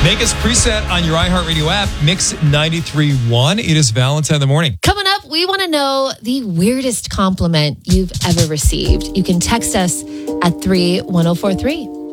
Vegas preset on your iHeartRadio app, Mix 93.1. It is Valentine in the morning. Coming up, we want to know the weirdest compliment you've ever received. You can text us at 31043.